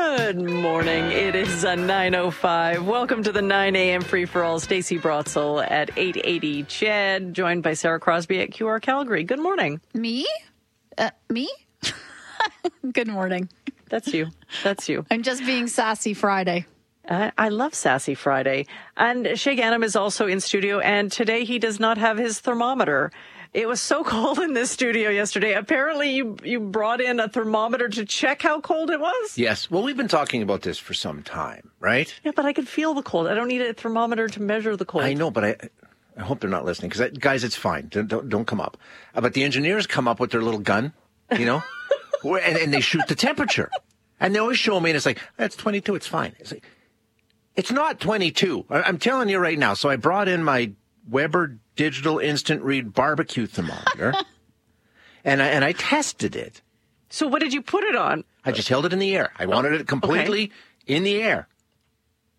Good morning. It is 9:05. Welcome to the 9 a.m. free-for-all. Stacey Brotzel at 880 Chad, joined by Sarah Crosby at QR Calgary. Good morning. Me? Me? Good morning. That's you. That's you. I'm just being sassy Friday. I love Sassy Friday. And Shay Gannam is also in studio, and today he does not have his thermometer. It was so cold in this studio yesterday. Apparently, you brought in a thermometer to check how cold it was? Yes. Well, we've been talking about this for some time, right? Yeah, but I could feel the cold. I don't need a thermometer to measure the cold. I know, but I hope they're not listening, because, guys, it's fine. Don't come up. But the engineers come up with their little gun, you know, and they shoot the temperature. And they always show me, and it's like, that's 22, it's fine. It's like, it's not 22. I'm telling you right now. So I brought in my Weber Digital Instant Read barbecue thermometer, and I tested it. So what did you put it on? I just held it in the air. I wanted it completely in the air.